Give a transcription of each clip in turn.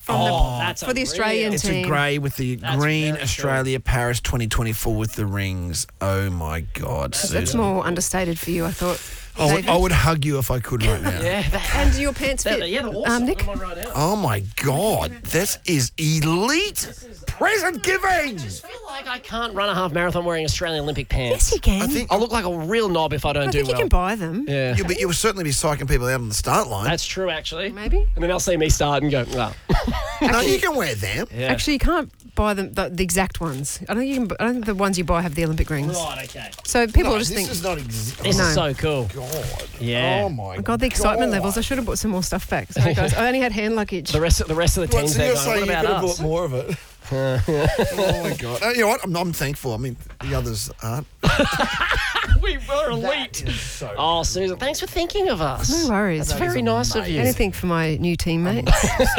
That's for the Australian It's team. a grey with the green very Australia Paris 2024 with the rings. Oh, my God, That's Susan. more understated for you, I thought. I would hug you if I could right now. And your pants fit, they're awesome. Nick? I'm on right now. Oh, my God. This is elite present giving. I just feel like I can't run a half marathon wearing Australian Olympic pants. Yes, you can. I think I'll look like a real knob if I don't I do think well. you can buy them. Yeah. you'll certainly be psyching people out on the start line. That's true, actually. Maybe. And then they'll see me start and go, well. No, you can wear them. Yeah. Actually, you can't buy them, the exact ones. I don't think the ones you buy have the Olympic rings. Right, okay. So people No, just this think, is not This No. is so cool. God. Yeah. Oh, my God, the excitement God. levels. I should have bought some more stuff back. Sorry, guys. I only had hand luggage. The rest of the What, teams so there you're going, saying what you about could have us? bought more of it? Oh, my God. You know what? I'm thankful. I mean, the others aren't. We were elite. So Oh, Susan, thanks for thinking of us. No worries. It's very nice of you. Anything for my new teammates.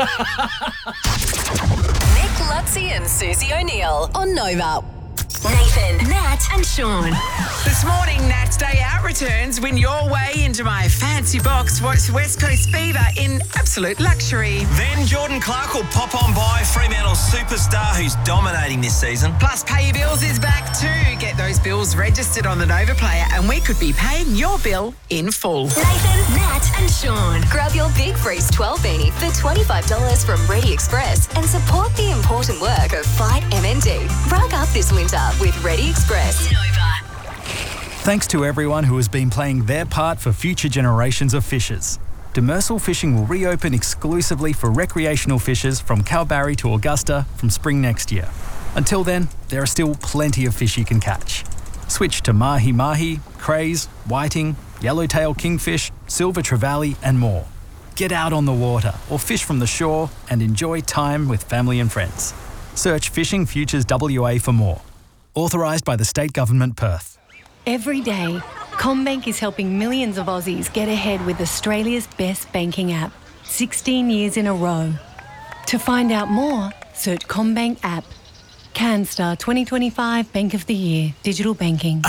Nick Lutzi and Susie O'Neill on Nova. Nathan, Nat, and Sean. This morning, Nat's Day Out returns. Win your way into my fancy box. Watch West Coast Fever in absolute luxury. Then Jordan Clark will pop on by, Fremantle's superstar who's dominating this season. Plus, Pay Your Bills is back too. Get those bills registered on the Nova Player and we could be paying your bill in full. Nathan, Nat, and Sean. Grab your Big Freeze 12 beanie for $25 from Ready Express and support the important work of Fight MND. Rug up this winter with Ready Express. Nova. Thanks to everyone who has been playing their part for future generations of fishers. Demersal Fishing will reopen exclusively for recreational fishers from Kalbarri to Augusta from spring next year. Until then, there are still plenty of fish you can catch. Switch to mahi-mahi, crays, whiting, yellowtail kingfish, silver trevally and more. Get out on the water or fish from the shore and enjoy time with family and friends. Search Fishing Futures WA for more. Authorised by the State Government, Perth. Every day, CommBank is helping millions of Aussies get ahead with Australia's best banking app, 16 years in a row. To find out more, search CommBank app. CanStar 2025 Bank of the Year, Digital Banking.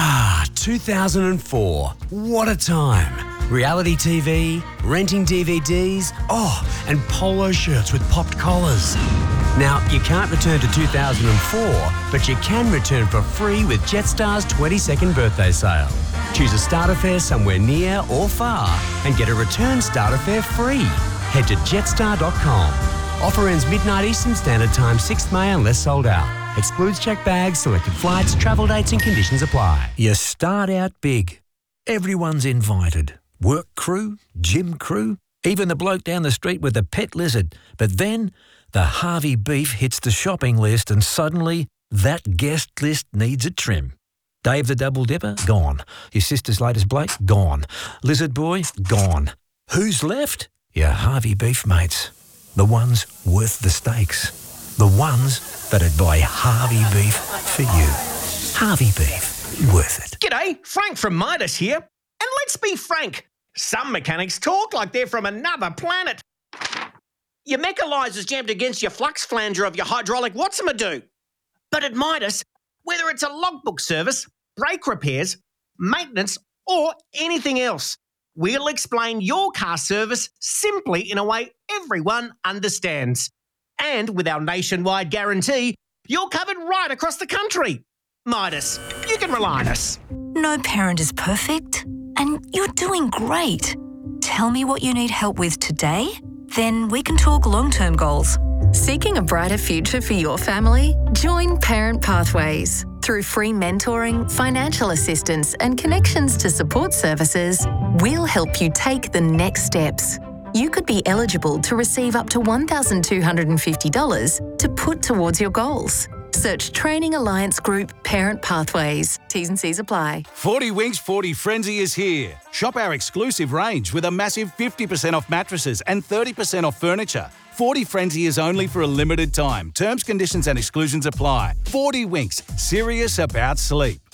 2004. What a time. Reality TV, renting DVDs, and polo shirts with popped collars. Now, you can't return to 2004, but you can return for free with Jetstar's 22nd birthday sale. Choose a starter fare somewhere near or far and get a return starter fare free. Head to jetstar.com. Offer ends midnight Eastern Standard Time, 6th May unless sold out. Excludes checked bags, selected flights, travel dates and conditions apply. You start out big. Everyone's invited. Work crew, gym crew, even the bloke down the street with the pet lizard. But then the Harvey beef hits the shopping list and suddenly that guest list needs a trim. Dave the Double Dipper? Gone. Your sister's latest Blake? Gone. Lizard Boy? Gone. Who's left? Your Harvey beef mates. The ones worth the stakes. The ones that'd buy Harvey beef for you. Harvey beef. Worth it. G'day, Frank from Midas here. And let's be frank, some mechanics talk like they're from another planet. Your mechanizer's jammed against your flux flanger of your hydraulic Watson-a-do. But at Midas, whether it's a logbook service, brake repairs, maintenance, or anything else, we'll explain your car service simply in a way everyone understands. And with our nationwide guarantee, you're covered right across the country. Midas, you can rely on us. No parent is perfect, and you're doing great. Tell me what you need help with today, then we can talk long-term goals. Seeking a brighter future for your family? Join Parent Pathways. Through free mentoring, financial assistance, and connections to support services, we'll help you take the next steps. You could be eligible to receive up to $1,250 to put towards your goals. Search Training Alliance Group Parent Pathways. T's and C's apply. 40 Winks 40 Frenzy is here. Shop our exclusive range with a massive 50% off mattresses and 30% off furniture. 40 Frenzy is only for a limited time. Terms, conditions and exclusions apply. 40 Winks, serious about sleep.